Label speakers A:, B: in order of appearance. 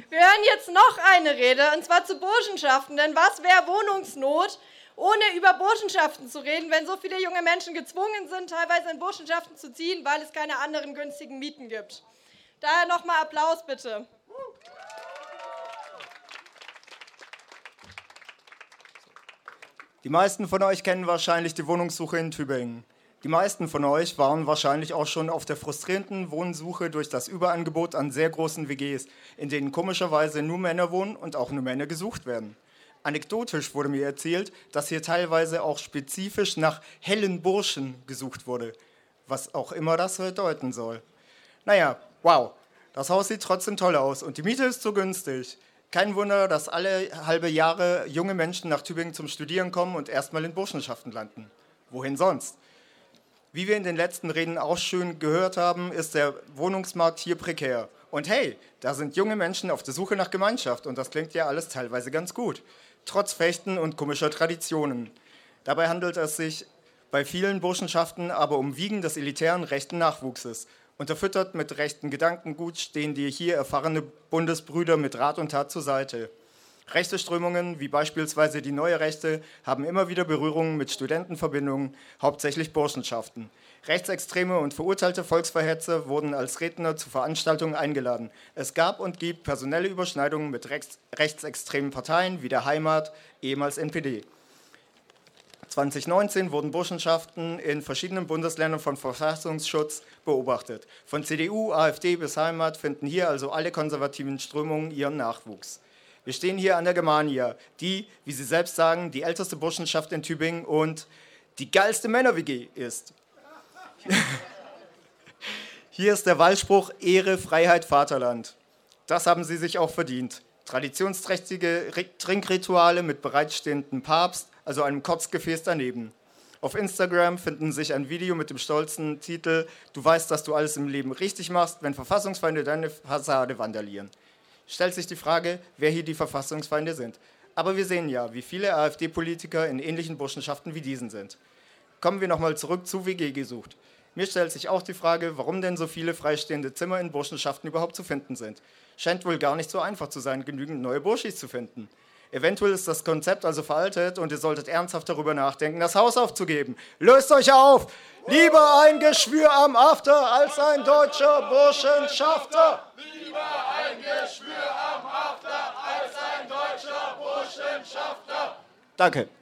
A: Wir hören jetzt noch eine Rede, und zwar zu Burschenschaften. Denn was wäre Wohnungsnot, ohne über Burschenschaften zu reden, wenn so viele junge Menschen gezwungen sind, teilweise in Burschenschaften zu ziehen, weil es keine anderen günstigen Mieten gibt. Daher nochmal Applaus bitte.
B: Die meisten von euch kennen wahrscheinlich die Wohnungssuche in Tübingen. Die meisten von euch waren wahrscheinlich auch schon auf der frustrierenden Wohnsuche durch das Überangebot an sehr großen WGs, in denen komischerweise nur Männer wohnen und auch nur Männer gesucht werden. Anekdotisch wurde mir erzählt, dass hier teilweise auch spezifisch nach hellen Burschen gesucht wurde, was auch immer das bedeuten soll. Naja, wow, das Haus sieht trotzdem toll aus und die Miete ist so günstig. Kein Wunder, dass alle halbe Jahre junge Menschen nach Tübingen zum Studieren kommen und erstmal in Burschenschaften landen. Wohin sonst? Wie wir in den letzten Reden auch schön gehört haben, ist der Wohnungsmarkt hier prekär. Und hey, da sind junge Menschen auf der Suche nach Gemeinschaft und das klingt ja alles teilweise ganz gut. Trotz Fechten und komischer Traditionen. Dabei handelt es sich bei vielen Burschenschaften aber um Wiegen des elitären rechten Nachwuchses. Unterfüttert mit rechten Gedankengut stehen die hier erfahrene Bundesbrüder mit Rat und Tat zur Seite. Rechte Strömungen, wie beispielsweise die Neue Rechte, haben immer wieder Berührungen mit Studentenverbindungen, hauptsächlich Burschenschaften. Rechtsextreme und verurteilte Volksverhetzer wurden als Redner zu Veranstaltungen eingeladen. Es gab und gibt personelle Überschneidungen mit rechtsextremen Parteien wie der Heimat, ehemals NPD. 2019 wurden Burschenschaften in verschiedenen Bundesländern von Verfassungsschutz beobachtet. Von CDU, AfD bis Heimat finden hier also alle konservativen Strömungen ihren Nachwuchs. Wir stehen hier an der Germania, die, wie sie selbst sagen, die älteste Burschenschaft in Tübingen und die geilste Männer-WG ist. Hier ist der Wahlspruch Ehre, Freiheit, Vaterland. Das haben sie sich auch verdient. Traditionsträchtige Trinkrituale mit bereitstehendem Papst, also einem Kotzgefäß daneben. Auf Instagram finden sich ein Video mit dem stolzen Titel „Du weißt, dass du alles im Leben richtig machst, wenn Verfassungsfeinde deine Fassade vandalieren." Stellt sich die Frage, wer hier die Verfassungsfeinde sind. Aber wir sehen ja, wie viele AfD-Politiker in ähnlichen Burschenschaften wie diesen sind. Kommen wir nochmal zurück zu WG gesucht. Mir stellt sich auch die Frage, warum denn so viele freistehende Zimmer in Burschenschaften überhaupt zu finden sind. Scheint wohl gar nicht so einfach zu sein, genügend neue Burschis zu finden. Eventuell ist das Konzept also veraltet und ihr solltet ernsthaft darüber nachdenken, das Haus aufzugeben. Löst euch auf! Lieber ein Geschwür am After als ein deutscher Burschenschafter!
C: Lieber ein Geschwür am After als ein deutscher Burschenschafter!
B: Danke.